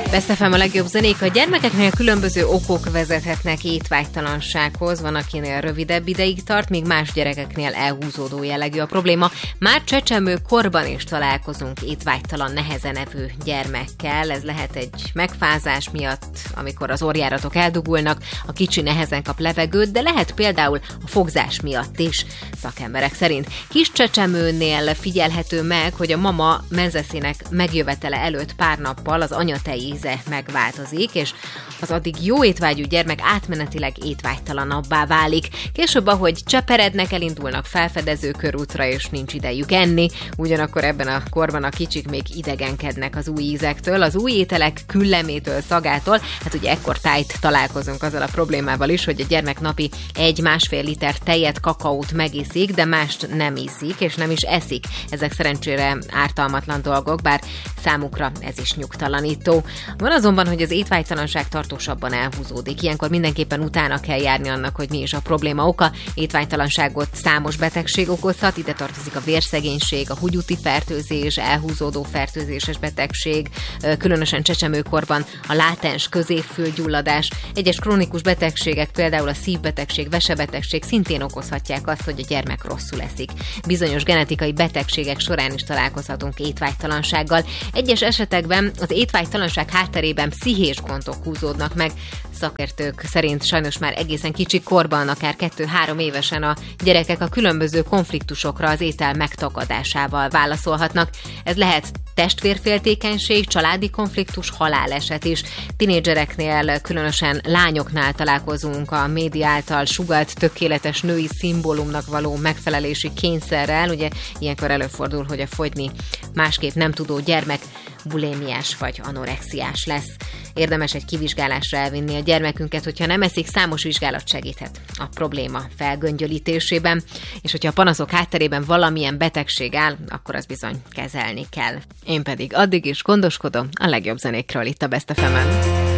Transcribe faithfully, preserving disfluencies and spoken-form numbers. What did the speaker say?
Best ef em a legjobb zenék. A gyermekeknél különböző okok vezethetnek étvágytalansághoz. Van, akinél rövidebb ideig tart, míg más gyerekeknél elhúzódó jellegű a probléma. Már csecsemő korban is találkozunk étvágytalan, nehezen evő gyermekkel. Ez lehet egy megfázás miatt, amikor az orrjáratok eldugulnak, a kicsi nehezen kap levegőt, de lehet például a fogzás miatt is, szakemberek szerint. Kis csecsemőnél figyelhető meg, hogy a mama menzeszének megjövetele előtt pár nappal az anyatej íze megváltozik, és az addig jó étvágyú gyermek átmenetileg étvágytalanabbá válik. Később, ahogy cseperednek, elindulnak felfedező körútra, és nincs idejük enni, ugyanakkor ebben a korban a kicsik még idegenkednek az új ízektől, az új ételek küllemétől, szagától. Hát ugye ekkor tájt találkozunk azzal a problémával is, hogy a gyermek napi egy-másfél liter tejet, kakaót megiszik, de mást nem iszik, és nem is eszik. Ezek szerencsére ártalmatlan dolgok, bár számukra ez is nyugtalanító. Van azonban, hogy az étvágytalanság tartósabban elhúzódik. Ilyenkor mindenképpen utána kell járni annak, hogy mi is a probléma oka. Étvágytalanságot számos betegség okozhat, ide tartozik a vérszegénység, a húgyúti fertőzés, elhúzódó fertőzéses betegség, különösen csecsemőkorban a látens középfülgyulladás. Egyes krónikus betegségek, például a szívbetegség, vesebetegség szintén okozhatják azt, hogy a gyermek rosszul eszik. Bizonyos genetikai betegségek során is találkozhatunk étvágytalansággal. Egyes esetekben az étvágytalanság hátterében pszichés gondok húzódnak meg. Szakértők szerint sajnos már egészen kicsi korban, akár kettő-három évesen a gyerekek a különböző konfliktusokra az étel megtagadásával válaszolhatnak. Ez lehet testvérféltékenység, családi konfliktus, haláleset is. Tinédzsereknél, különösen lányoknál találkozunk a média által sugalt tökéletes női szimbólumnak való megfelelési kényszerrel. Ugye ilyenkor előfordul, hogy a fogyni másképp nem tudó gyermek bulémiás vagy anorexiás lesz. Érdemes egy kivizsgálásra elvinni a gyermekünket, hogyha nem eszik, számos vizsgálat segíthet a probléma felgöngyölítésében, és hogyha a panaszok hátterében valamilyen betegség áll, akkor az bizony kezelni kell. Én pedig addig is gondoskodom a legjobb zenékről itt a Best ef emen.